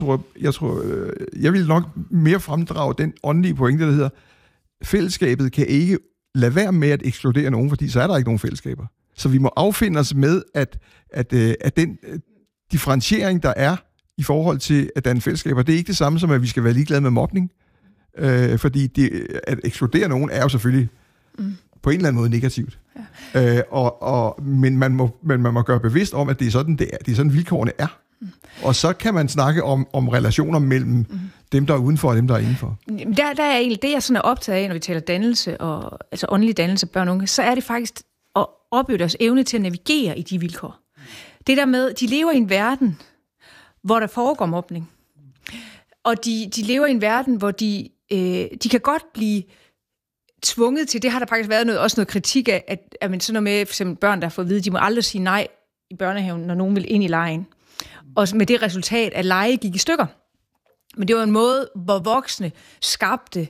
jeg vil nok mere fremdrage den åndelige pointe, der hedder, fællesskabet kan ikke lade være med at ekskludere nogen, fordi så er der ikke nogen fællesskaber. Så vi må affinde os med, at den differentiering, der er i forhold til at danne fællesskaber, det er ikke det samme som, at vi skal være ligeglade med mobning. Fordi at ekskludere nogen er jo selvfølgelig på en eller anden måde negativt. Ja. Men man må gøre bevidst om, at det er sådan, det er sådan vilkårene er. Og så kan man snakke om relationer mellem dem, der er udenfor, og dem, der er indenfor. Der er egentlig det, jeg sådan er optaget af, når vi taler dannelse, og, altså åndelig dannelse børn og unge, så er det faktisk at opøve deres evne til at navigere i de vilkår. Det der med, de lever i en verden, hvor der foregår mobning. Og de lever i en verden, hvor de kan godt blive tvunget til, det har der faktisk været også noget kritik af, at man sådan noget med, for eksempel børn, der har fået at vide, de må aldrig sige nej i børnehaven, når nogen vil ind i legen. Og med det resultat, at lege gik i stykker. Men det var en måde, hvor voksne skabte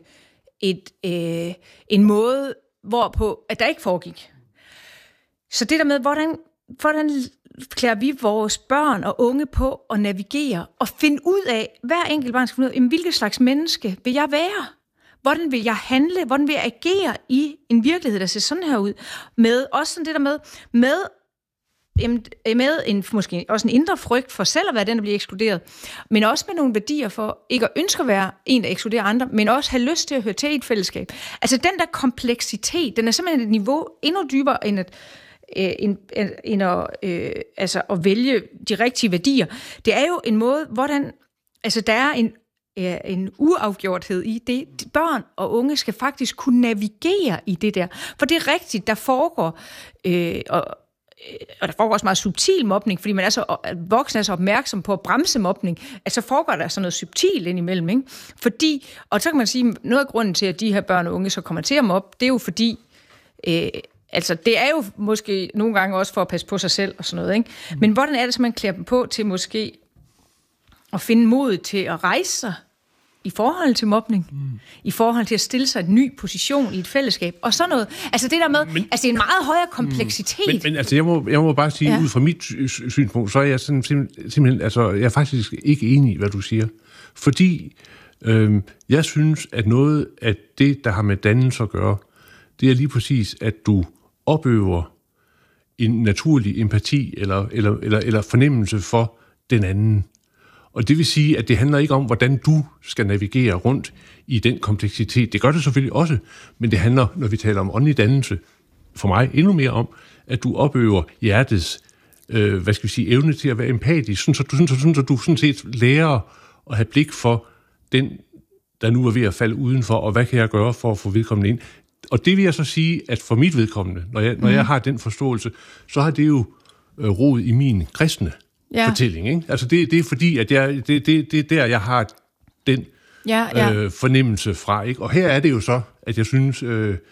en måde, hvorpå at der ikke foregik. Så det der med, hvordan klæder vi vores børn og unge på at navigere og finde ud af, hver enkelt barn skal finde ud af, hvilket slags menneske vil jeg være? Hvordan vil jeg handle? Hvordan vil jeg agere i en virkelighed, der ser sådan her ud? Med også sådan det der med en, måske også en indre frygt for selv at være den, der bliver ekskluderet, men også med nogle værdier for ikke at ønske at være en, der ekskluderer andre, men også have lyst til at høre til i et fællesskab. Altså den der kompleksitet, den er simpelthen et niveau endnu dybere end at vælge de rigtige værdier. Det er jo en måde, hvordan altså der er en uafgjorthed i det. Børn og unge skal faktisk kunne navigere i det der. For det er rigtigt, der foregår og der foregår også meget subtil mobning, fordi man voksen er så opmærksom på at bremse mobning, at så foregår der sådan noget subtilt indimellem, ikke? Fordi, og så kan man sige, noget af grunden til, at de her børn og unge så kommer til at mobbe, det er jo fordi, det er jo måske nogle gange også for at passe på sig selv og sådan noget, ikke? Men hvordan er det, så man klæder dem på til måske at finde mod til at rejse sig i forhold til mobning, i forhold til at stille sig en ny position i et fællesskab, og sådan noget. Altså det der med, det er en meget højere kompleksitet. Men altså, jeg må bare sige, ud fra mit synspunkt, så er jeg simpelthen, altså, jeg er faktisk ikke enig i, hvad du siger. Fordi jeg synes, at noget af det, der har med dannelse at gøre, det er lige præcis, at du opøver en naturlig empati eller fornemmelse for den anden. Og det vil sige, at det handler ikke om, hvordan du skal navigere rundt i den kompleksitet. Det gør det selvfølgelig også, men det handler, når vi taler om åndelig dannelse, for mig endnu mere om, at du opøver hjertets, evne til at være empatisk, så du sådan set lærer at have blik for den, der nu er ved at falde udenfor, og hvad kan jeg gøre for at få vedkommende ind. Og det vil jeg så sige, at for mit vedkommende, når jeg har den forståelse, så har det jo rod i min kristne fortælling, ikke? Altså det er fordi, at det er der, jeg har den fornemmelse fra, ikke? Og her er det jo så, at jeg synes,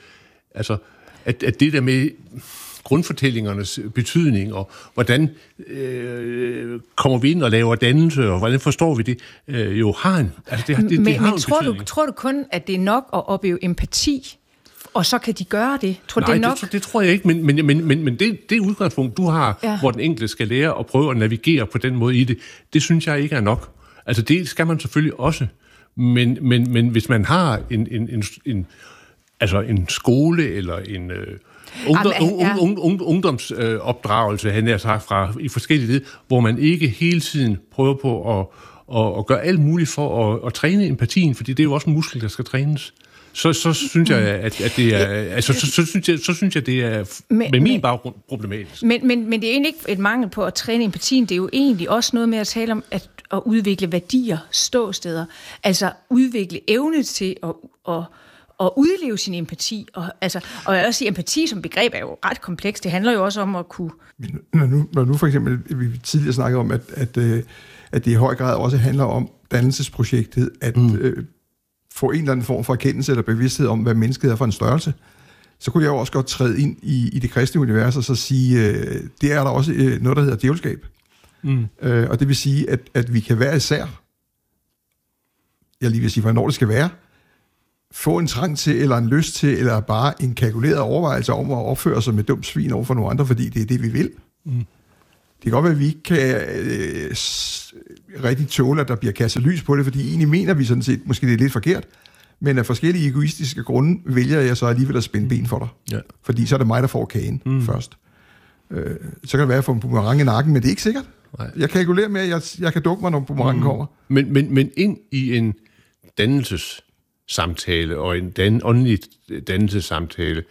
at det der med grundfortællingernes betydning, og hvordan kommer vi ind og laver dannelse, og hvordan forstår vi det, jo har en... Altså det har en betydning. Tror du kun, at det er nok at opleve empati, og så kan de gøre det? Det tror jeg ikke, men det udgangspunkt, du har, hvor den enkelte skal lære at prøve at navigere på den måde i det, det synes jeg ikke er nok. Altså det skal man selvfølgelig også, men hvis man har en skole eller en ungdomsopdragelse, han har sagt, i forskellige led, hvor man ikke hele tiden prøver på at gøre alt muligt for at træne empatien, fordi det er jo også en muskel, der skal trænes. Så synes jeg, at det er, så synes jeg, det er med min baggrund problematisk. Men det er egentlig ikke et mangel på at træne empatien, det er jo egentlig også noget med at tale om at udvikle værdier, ståsteder, altså udvikle evne til at udleve sin empati. Og jeg vil også sige, empati som begreb er jo ret komplekst. Det handler jo også om at kunne... Når nu for eksempel, vi tidligere snakkede om, at det i høj grad også handler om dannelsesprojektet, at få en eller anden form for erkendelse eller bevidsthed om, hvad mennesket er for en størrelse, så kunne jeg jo også godt træde ind i det kristne univers og så sige, det er der også noget, der hedder djævelskab. Og det vil sige, at vi kan være især, jeg lige vil sige, hvornår det skal være, få en trang til, eller en lyst til, eller bare en kalkuleret overvejelse om at opføre sig med dumt svin over for nogle andre, fordi det er det, vi vil. Det kan godt være, at vi ikke kan rigtig tåle, at der bliver kastet lys på det, fordi egentlig mener vi sådan set, måske det er lidt forkert, men af forskellige egoistiske grunde vælger jeg så alligevel at spænde ben for dig. Ja. Fordi så er det mig, der får kagen først. Så kan det være, at jeg får en boomerang i nakken, men det er ikke sikkert. Nej. Jeg kalkulerer med, at jeg kan dukke mig, når boomerangen kommer. Men ind i en dannelsessamtale og en åndelig dannelsessamtale,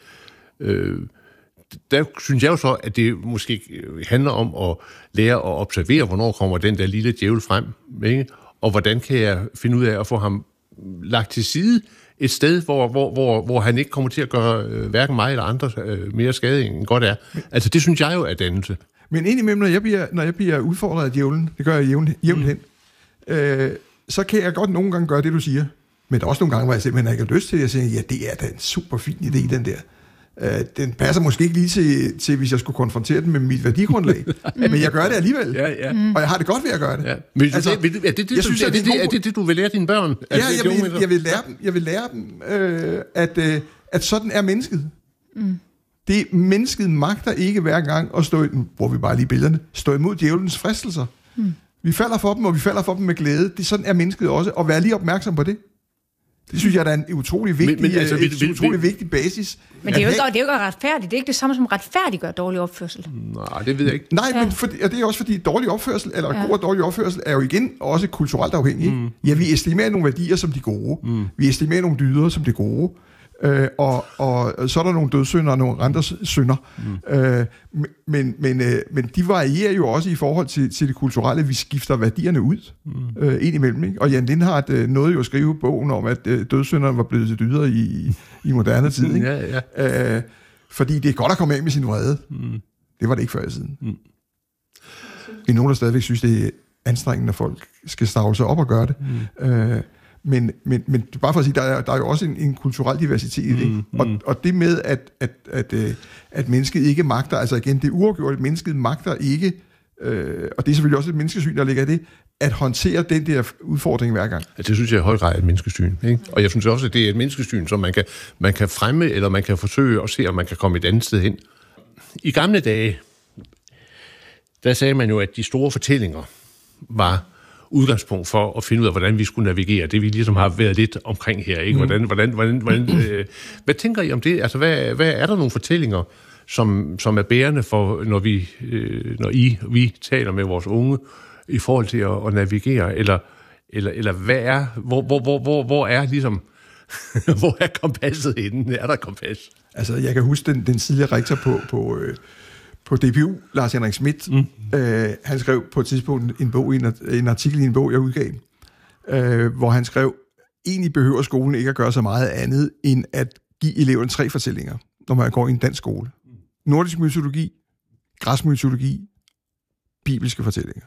der synes jeg jo så, at det måske handler om at lære at observere, hvornår kommer den der lille djævel frem, ikke? Og hvordan kan jeg finde ud af at få ham lagt til side et sted, hvor han ikke kommer til at gøre hverken mig eller andre mere skade, end godt er. Altså, det synes jeg jo er dannelse. Men indimellem, når jeg bliver udfordret af djævlen, det gør jeg jævnt hen, så kan jeg godt nogle gange gøre det, du siger. Men der er også nogle gange, hvor jeg simpelthen ikke har lyst til det. Jeg siger, ja, det er da en super fin idé, den der. Den passer måske ikke lige til, hvis jeg skulle konfrontere den med mit værdigrundlag. Men jeg gør det alligevel. Ja. Og jeg har det godt ved at gøre det. Ja. Men altså, er det, du vil lære dine børn? Ja, jeg vil lære dem, at sådan er mennesket. Det mennesket magter ikke hver gang at stå, hvor vi bare lige billederne, stå imod djævelens fristelser. Vi falder for dem, og vi falder for dem med glæde. Sådan er mennesket også, og vær lige opmærksom på det. Det synes jeg, der er en utrolig vigtig basis. Men det er jo ikke retfærdigt. Det er ikke det samme som retfærdiggør dårlig opførsel. Nej, det ved jeg ikke. Nej, men det er også fordi dårlig opførsel, eller god og dårlig opførsel, er jo igen også kulturelt afhængig. Ja, vi estimerer nogle værdier som de gode. Vi estimerer nogle dyder som de gode. Og så er der nogle dødssynder og nogle andre synder. Men de varierer jo også i forhold til det kulturelle. Vi skifter værdierne ud indimellem. Ikke? Og Jan Lindhardt nåede jo at skrive bogen om, at dødssynderne var blevet til dyder i moderne tid. Ikke? Ja. Fordi det er godt at komme af med sin vrede. Det var det ikke før i tiden. Vi er nogen, der stadigvæk synes, det er anstrengende, når folk skal stave sig op og gøre det. Men bare for at sige, der er jo også en kulturel diversitet i det. Og det med, at mennesket ikke magter, altså igen, det uafgjort, mennesket magter ikke, og det er selvfølgelig også et menneskesyn, der ligger i det, at håndtere den der udfordring hver gang. Ja, det synes jeg i høj grad er et menneskesyn. Ikke? Og jeg synes også, at det er et menneskesyn, som man kan fremme, eller man kan forsøge at se, om man kan komme et andet sted hen. I gamle dage, der sagde man jo, at de store fortællinger var udgangspunkt for at finde ud af, hvordan vi skulle navigere. Det vi ligesom har været lidt omkring her, ikke? Hvad tænker I om det? Altså, hvad er der nogle fortællinger, som er bærende for, når vi taler med vores unge i forhold til at navigere, eller hvad er, hvor er ligesom, hvor er kompasset henne? Er der kompas? Altså, jeg kan huske den tidligere rektor på DPU, Lars Henrik Schmidt, han skrev på et tidspunkt en artikel i en bog, jeg udgav, hvor han skrev, egentlig behøver skolen ikke at gøre så meget andet, end at give eleverne 3 fortællinger, når man går i en dansk skole. Nordisk mytologi, græsk mytologi, bibelske fortællinger.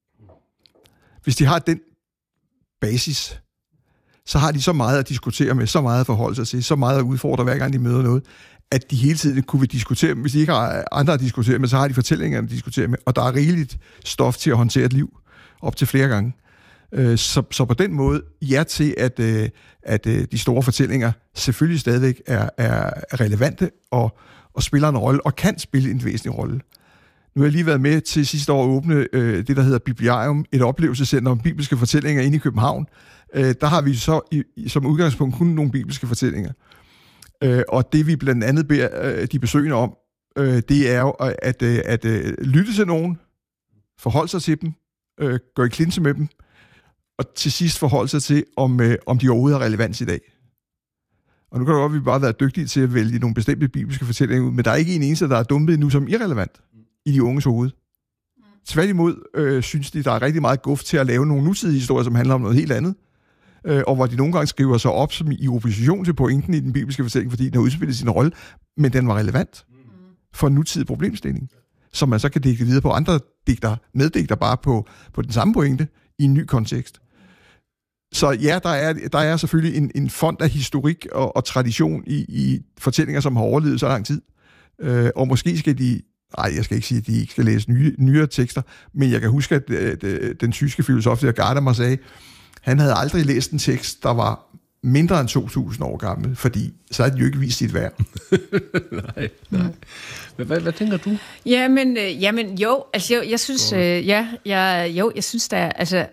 Hvis de har den basis, så har de så meget at diskutere med, så meget at forholde sig til, så meget at udfordre, hver gang de møder noget, at de hele tiden kunne diskutere med. Hvis de ikke har andre at diskutere med, så har de fortællinger at diskutere med, og der er rigeligt stof til at håndtere et liv op til flere gange. Så på den måde, ja til, at de store fortællinger selvfølgelig stadigvæk er relevante og spiller en rolle, og kan spille en væsentlig rolle. Nu har jeg lige været med til sidste år at åbne det, der hedder Bibliarium, et oplevelsescenter om bibelske fortællinger inde i København. Der har vi så som udgangspunkt kun nogle bibelske fortællinger. Og det vi blandt andet beder de besøgende om, det er jo at lytte til nogen, forholde sig til dem, gå i klinse med dem, og til sidst forholde sig til, om de overhovedet har relevans i dag. Og nu kan det godt, at vi bare være dygtige til at vælge nogle bestemte bibelske fortællinger ud, men der er ikke en eneste, der er dumpet endnu som irrelevant i de unges hoved. Tværtimod synes de, der er rigtig meget guf til at lave nogle nutidige historier, som handler om noget helt andet, og hvor de nogle gange skriver sig op som i opposition til pointen i den bibelske fortælling, fordi den har udspillet sin rolle, men den var relevant for en nutidig problemstilling, som man så kan digte videre på andre meddigter bare på den samme pointe i en ny kontekst. Så ja, der er selvfølgelig en fond af historik og tradition i fortællinger, som har overlevet så lang tid. Og måske skal de... Nej, jeg skal ikke sige, at de ikke skal læse nyere tekster, men jeg kan huske, at den tyske filosof, der Gadamer, sagde, han havde aldrig læst en tekst, der var mindre end 2.000 år gammel, fordi så havde de jo ikke vist sit værd. Nej. Hvad tænker du? Jamen jo, altså jeg synes, jeg synes, der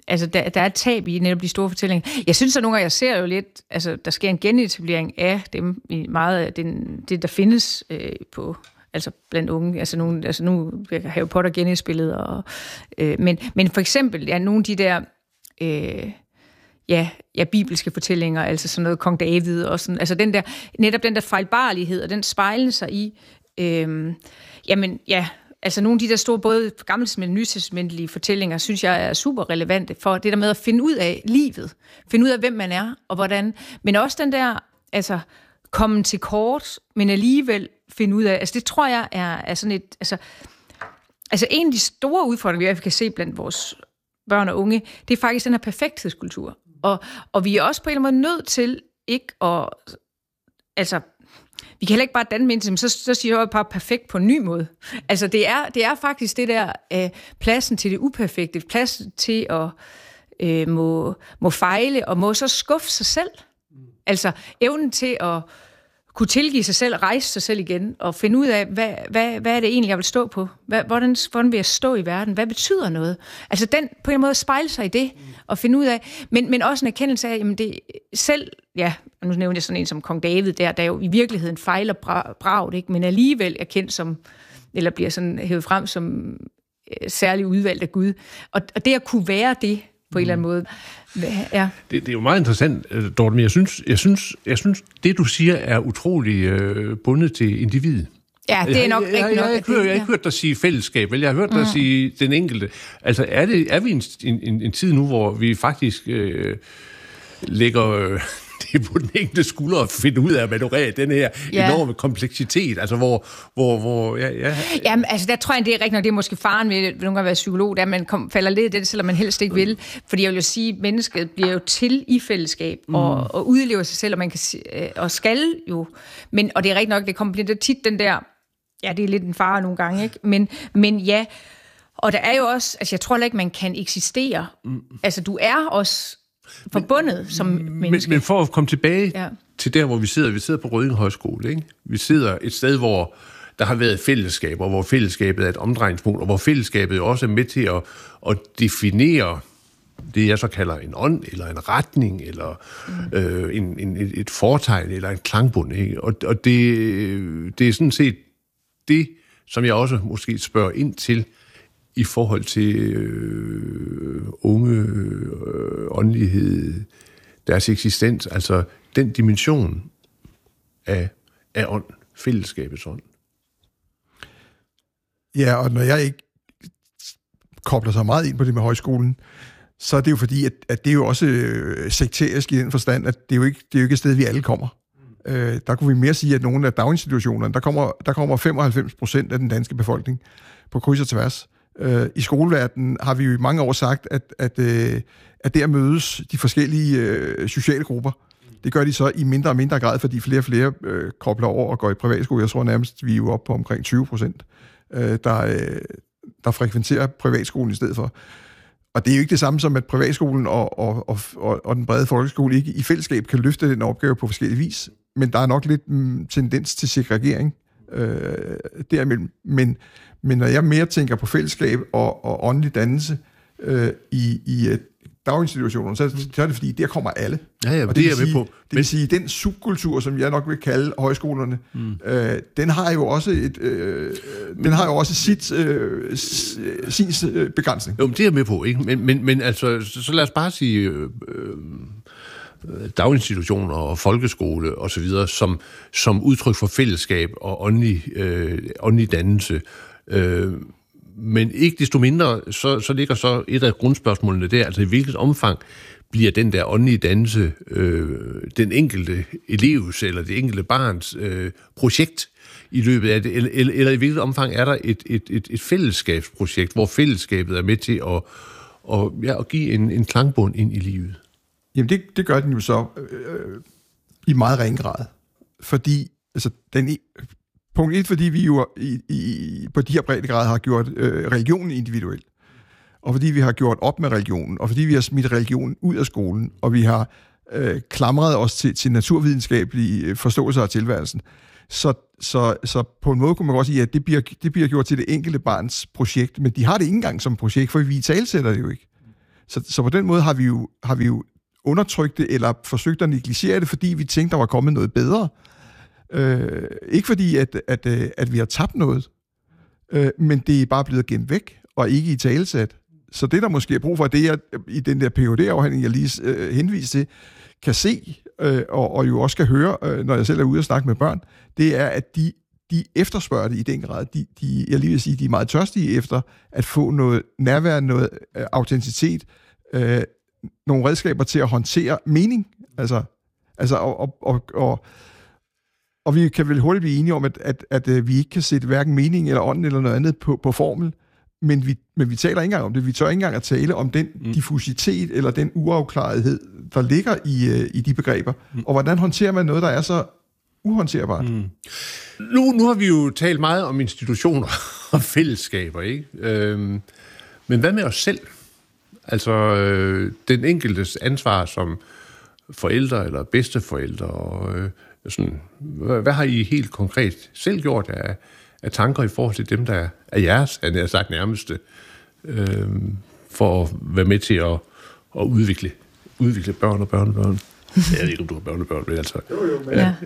Altså, der er et tab i netop de store fortællinger. Jeg synes, at nogle gange, jeg ser jo lidt, altså, der sker en genetablering af dem i meget af det, der findes på, altså blandt unge. Altså, nu har Harry Potter genindspillet, men for eksempel, nogle af de der, bibelske fortællinger, altså sådan noget Kong David og sådan, altså netop den der fejlbarlighed, og den spejler sig i, altså nogle af de der store, både gammeltestamentlige og nytestamentlige fortællinger, synes jeg er super relevante for det der med at finde ud af livet, finde ud af, hvem man er og hvordan, men også den der, altså komme til kort, men alligevel finde ud af, altså det tror jeg er sådan et, altså en af de store udfordringer, vi kan se blandt vores børn og unge, det er faktisk den her perfekthedskultur. Og vi er også på en eller anden måde nødt til ikke at, altså, vi kan heller ikke bare danne mennesker, så siger jeg bare perfekt på en ny måde. Altså, det er faktisk det der pladsen til det uperfekte, pladsen til at må fejle, og må så skuffe sig selv. Altså, evnen til at kunne tilgive sig selv, rejse sig selv igen, og finde ud af, hvad er det egentlig, jeg vil stå på? Hvordan vil jeg stå i verden? Hvad betyder noget? Altså, den på en måde spejle sig i det, og finde ud af, men også en erkendelse af, jamen det selv, nu nævner jeg sådan en som Kong David, der jo i virkeligheden fejler bragt, ikke? Men alligevel er kendt som, eller bliver sådan hævet frem som særlig udvalgt af Gud. Og det at kunne være det, på en eller anden måde. Ja. Det er jo meget interessant, Dorte, men jeg synes, det du siger er utrolig bundet til individet. Ja, det er nok rigtigt nok. Jeg har ikke hørt dig sige fællesskab, vel? Jeg har hørt dig sige den enkelte. Altså, er vi en tid nu, hvor vi faktisk lægger det på den enkelte skulder at finde ud af at manøvrere den her enorme kompleksitet, altså hvor Jamen, altså der tror jeg, det er rigtigt nok, det er måske faren ved nogle gange at være psykolog, der man falder lidt i det, selvom man helst ikke vil, fordi jeg vil jo sige, at mennesket bliver jo til i fællesskab, og udlever sig selv, og man kan og skal jo, og det er rigtigt nok, det kommer tit den der, det er lidt en fare nogle gange, ikke? Men ja, og der er jo også, altså jeg tror ikke, man kan eksistere, altså du er også forbundet som menneske. Men for at komme tilbage til der, hvor vi sidder på Rødding Højskole, ikke? Vi sidder et sted, hvor der har været fællesskaber, hvor fællesskabet er et omdrejningspunkt, og hvor fællesskabet også er med til at definere det, jeg så kalder en ånd, eller en retning, eller et foretegn, eller en klangbund. Ikke? Og det er sådan set det, som jeg også måske spørger ind til, i forhold til unge åndelighed, deres eksistens, altså den dimension af ånd, fællesskabets ånd. Ja, og når jeg ikke kobler så meget ind på det med højskolen, så er det jo fordi, at det er jo også sekterisk i den forstand, at det er jo ikke et sted, vi alle kommer. Der kunne vi mere sige, at nogle af daginstitutionerne, der kommer 95% af den danske befolkning på kryds og tværs. I skoleverdenen har vi jo i mange år sagt, at der mødes de forskellige sociale grupper. Det gør de så i mindre og mindre grad, fordi flere og flere kobler over og går i privatskole. Jeg tror nærmest, vi er jo oppe på omkring 20%, der frekventerer privatskolen i stedet for. Og det er jo ikke det samme som, at privatskolen og den brede folkeskole ikke i fællesskab kan løfte den opgave på forskellige vis. Men der er nok lidt tendens til segregering derimellem. Men når jeg mere tænker på fællesskab og åndelig dannelse i daginstitutionerne, så er det fordi, der kommer alle. Ja, og det er med på. Det vil sige, den subkultur, som jeg nok vil kalde højskolerne, den har jo også sin begrænsning. Jo, men det er med på, ikke? Men altså, så lad os bare sige daginstitutioner og folkeskole og så videre, som udtryk for fællesskab og åndelig dannelse. Men ikke desto mindre, så ligger så et af grundspørgsmålene der, altså i hvilket omfang bliver den der åndelige dannelse den enkelte elevs eller det enkelte barns projekt i løbet af det, eller i hvilket omfang er der et fællesskabsprojekt, hvor fællesskabet er med til at give en klangbund ind i livet? Jamen det gør den jo så i meget ringe grad, fordi altså punkt 1, fordi vi jo på de her breddegrader har gjort religionen individuel, og fordi vi har gjort op med religionen, og fordi vi har smidt religionen ud af skolen, og vi har klamret os til naturvidenskabelige forståelser af tilværelsen. Så på en måde kunne man godt sige, at det bliver gjort til det enkelte barns projekt, men de har det ikke engang som projekt, for vi italesætter det jo ikke. Så på den måde har vi jo undertrykt det, eller forsøgt at negligere det, fordi vi tænkte, der var kommet noget bedre. Ikke fordi, at vi har tabt noget, men det er bare blevet gemt væk, og ikke i talesat. Så det, der måske er brug for, det jeg i den der PhD-afhandling, jeg lige henviste til, kan se, og jo også kan høre, når jeg selv er ude og snakke med børn, det er, at de efterspørger det i den grad. Jeg lige vil sige, de er meget tørstige efter at få noget nærvær, noget autenticitet, nogle redskaber til at håndtere mening. Og vi kan vel hurtigt blive enige om, at vi ikke kan sætte hverken mening eller ånd eller noget andet på formel, men vi taler ikke engang om det. Vi tør ikke engang at tale om den diffusitet eller den uafklarethed, der ligger i de begreber. Og hvordan håndterer man noget, der er så uhåndterbart? Nu har vi jo talt meget om institutioner og fællesskaber, ikke? Men hvad med os selv? Altså den enkeltes ansvar som forældre eller bedsteforældre, og sådan, hvad har I helt konkret selv gjort af tanker i forhold til dem, der er jeres, han har sagt nærmeste, for at være med til at udvikle børn og børnebørn? Jeg ved ikke, om du har børnebørn, men altså... Ja.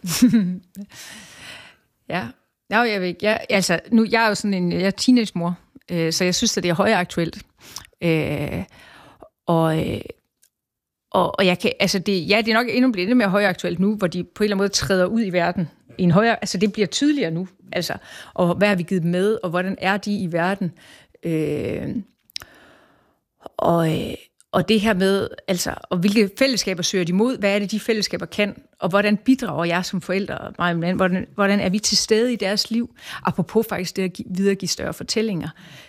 Ja. Ja, jeg ved ikke. Jeg er jo sådan jeg er teenagemor, så jeg synes, at det er højaktuelt. Og jeg kan, altså det er nok endnu blevet mere højaktuelt nu, hvor de på en eller anden måde træder ud i verden i en højere, altså det bliver tydeligere nu, altså, og hvad har vi givet dem med, og hvordan er de i verden, og det her med, altså, og hvilke fællesskaber søger de mod, hvad er det, de fællesskaber kan, og hvordan bidrager jeg som forældre, hvordan er vi til stede i deres liv, apropos faktisk det at videregive større fortællinger,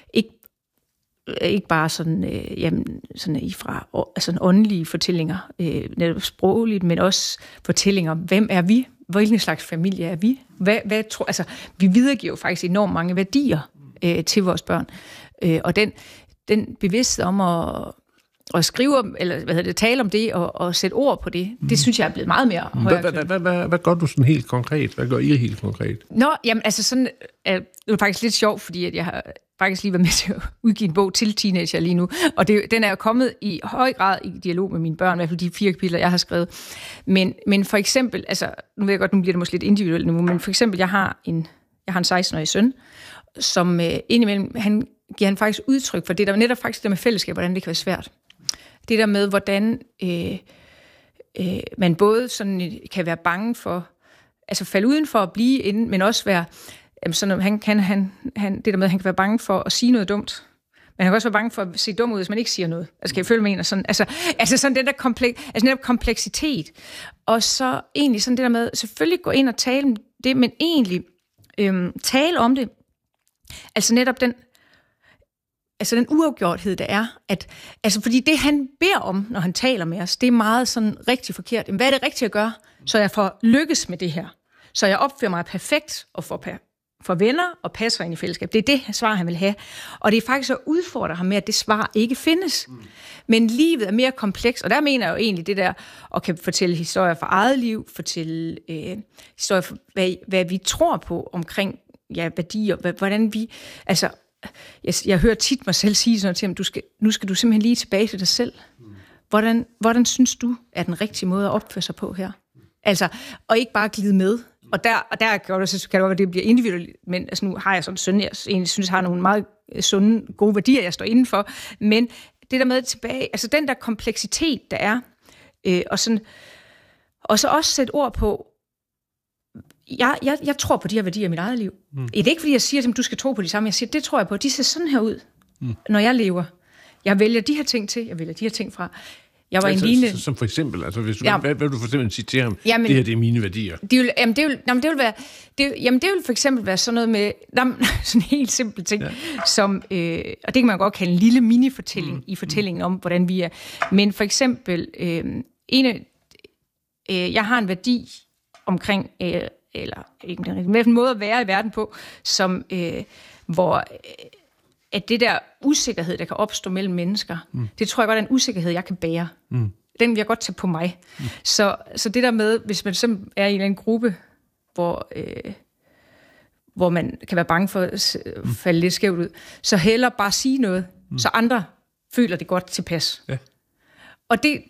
ikke bare sådan, sådan ifra, altså åndelige fortællinger, netop sprogligt, men også fortællinger, hvem er vi, hvilken slags familie er vi, altså, vi videregiver faktisk enormt mange værdier til vores børn, og den bevidsthed om at skrive, eller tale om det, og sætte ord på det, det synes jeg er blevet meget mere højere. Hvad gør du sådan helt konkret? Hvad gør I helt konkret? Nå, jamen altså sådan, det er faktisk lidt sjovt, fordi at jeg har faktisk lige været med til at udgive en bog til teenager lige nu, og den er jo kommet i høj grad i dialog med mine børn, i hvert fald de 4 kapitler, jeg har skrevet. Men for eksempel, altså, nu ved jeg godt, nu bliver det måske lidt individuelt nu, men for eksempel, jeg har en 16-årig søn, som indimellem, giver han faktisk udtryk for det der, netop faktisk det med fællesskab, hvordan det kan være svært. Det der med, hvordan man både sådan kan være bange for, altså falde uden for at blive inde, men også være, sådan, det der med, at han kan være bange for at sige noget dumt. Men han kan også være bange for at se dum ud, hvis man ikke siger noget. Altså, kan jeg følge med en og sådan, altså sådan den der netop kompleksitet. Og så egentlig sådan det der med, selvfølgelig gå ind og tale om det, men egentlig tale om det. Altså netop den uafgjorthed, der er, fordi det, han beder om, når han taler med os, det er meget sådan rigtig forkert. Hvad er det rigtigt at gøre, så jeg får lykkes med det her? Så jeg opfører mig perfekt og får venner og passer ind i fællesskab. Det er det svar, han vil have. Og det er faktisk at udfordre ham med, at det svar ikke findes. Men livet er mere kompleks, og der mener jeg jo egentlig det der, at kan fortælle historier fra eget liv, fortælle historier for, hvad vi tror på omkring værdier, hvordan vi... Altså, jeg hører tit mig selv sige sådan til ham, nu skal du simpelthen lige tilbage til dig selv. Hvordan synes du, er den rigtige måde at opføre sig på her? Altså, og ikke bare glide med. Og der kan det være, at det bliver individuelt, men altså, nu har jeg sådan en søn, jeg egentlig synes har nogle meget sunde, gode værdier, jeg står indenfor. Men det der med tilbage, altså den der kompleksitet, der er, og så også sætte ord på, jeg tror på de her værdier i mit eget liv. Det er ikke, fordi jeg siger, at du skal tro på de samme. Jeg siger, det tror jeg på. De ser sådan her ud, når jeg lever. Jeg vælger de her ting til, jeg vælger de her ting fra. Jeg var en lignende... Som for eksempel, altså hvis du, hvad du for eksempel citerer ham, det her, det er mine værdier. Det vil for eksempel være sådan noget med, sådan en helt simpel ting, som, og det kan man godt kalde en lille mini-fortælling i fortællingen om, hvordan vi er. Men for eksempel, jeg har en værdi omkring, eller ikke en måde at være i verden på, som, hvor... at det der usikkerhed, der kan opstå mellem mennesker, det tror jeg godt er en usikkerhed, jeg kan bære. Den vil jeg godt tage på mig. Så det der med, hvis man simpelthen er i en eller anden gruppe, hvor man kan være bange for at falde lidt skævt ud, så hellere bare sige noget, så andre føler det godt tilpas. Ja. Og det